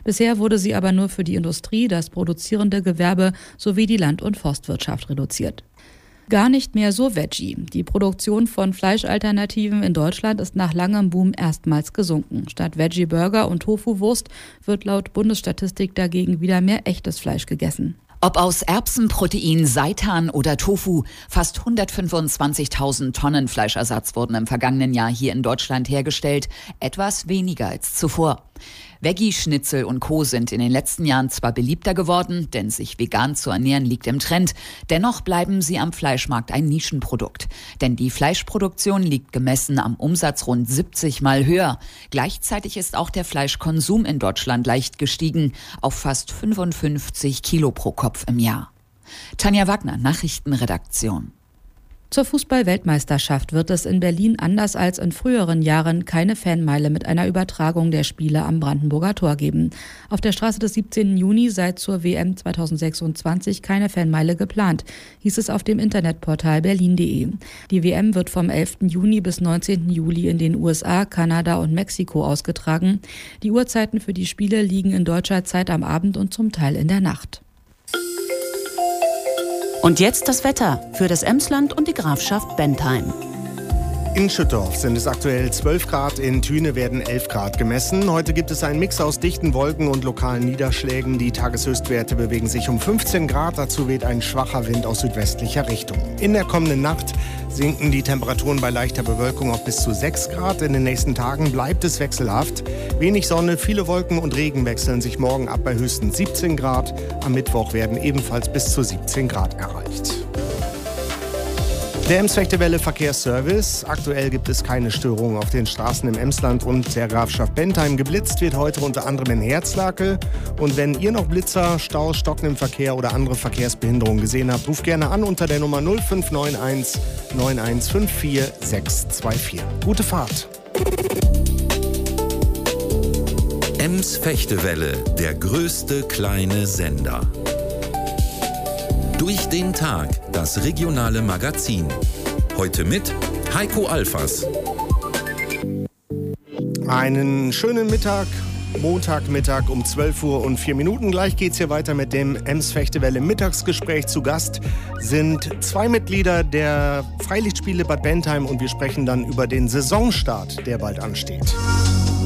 Bisher wurde sie aber nur für die Industrie, das produzierende Gewerbe sowie die Land- und Forstwirtschaft reduziert. Gar nicht mehr so Veggie. Die Produktion von Fleischalternativen in Deutschland ist nach langem Boom erstmals gesunken. Statt Veggie-Burger und Tofu-Wurst wird laut Bundesstatistik dagegen wieder mehr echtes Fleisch gegessen. Ob aus Erbsenprotein, Seitan oder Tofu, fast 125.000 Tonnen Fleischersatz wurden im vergangenen Jahr hier in Deutschland hergestellt, etwas weniger als zuvor. Veggie-Schnitzel und Co. sind in den letzten Jahren zwar beliebter geworden, denn sich vegan zu ernähren liegt im Trend, dennoch bleiben sie am Fleischmarkt ein Nischenprodukt. Denn die Fleischproduktion liegt gemessen am Umsatz rund 70 Mal höher. Gleichzeitig ist auch der Fleischkonsum in Deutschland leicht gestiegen, auf fast 55 Kilo pro Kopf im Jahr. Tanja Wagner, Nachrichtenredaktion. Zur Fußball-Weltmeisterschaft wird es in Berlin anders als in früheren Jahren keine Fanmeile mit einer Übertragung der Spiele am Brandenburger Tor geben. Auf der Straße des 17. Juni sei zur WM 2026 keine Fanmeile geplant, hieß es auf dem Internetportal berlin.de. Die WM wird vom 11. Juni bis 19. Juli in den USA, Kanada und Mexiko ausgetragen. Die Uhrzeiten für die Spiele liegen in deutscher Zeit am Abend und zum Teil in der Nacht. Und jetzt das Wetter für das Emsland und die Grafschaft Bentheim. In Schüttorf sind es aktuell 12 Grad, in Thüne werden 11 Grad gemessen. Heute gibt es einen Mix aus dichten Wolken und lokalen Niederschlägen. Die Tageshöchstwerte bewegen sich um 15 Grad, dazu weht ein schwacher Wind aus südwestlicher Richtung. In der kommenden Nacht sinken die Temperaturen bei leichter Bewölkung auf bis zu 6 Grad. In den nächsten Tagen bleibt es wechselhaft. Wenig Sonne, viele Wolken und Regen wechseln sich morgen ab bei höchstens 17 Grad. Am Mittwoch werden ebenfalls bis zu 17 Grad erreicht. Der Ems-Fechtewelle Verkehrsservice. Aktuell gibt es keine Störungen auf den Straßen im Emsland und der Grafschaft Bentheim. Geblitzt wird heute unter anderem in Herzlake. Und wenn ihr noch Blitzer, Staus, Stocken im Verkehr oder andere Verkehrsbehinderungen gesehen habt, ruft gerne an unter der Nummer 0591 9154 624. Gute Fahrt. Ems-Fechtewelle, der größte kleine Sender. Durch den Tag, das regionale Magazin. Heute mit Heiko Alfers. Einen schönen Mittag, Montagmittag um 12:04 Uhr. Gleich geht's hier weiter mit dem Ems-Fechtewelle Mittagsgespräch. Zu Gast sind 2 Mitglieder der Freilichtspiele Bad Bentheim und wir sprechen dann über den Saisonstart, der bald ansteht.